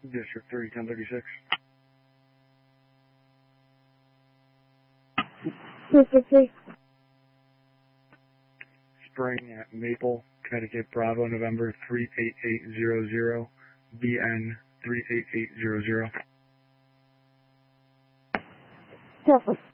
District 3, 1036. District 3. Spring at Maple, Connecticut, Bravo, November 38800, BN 38800. Perfect.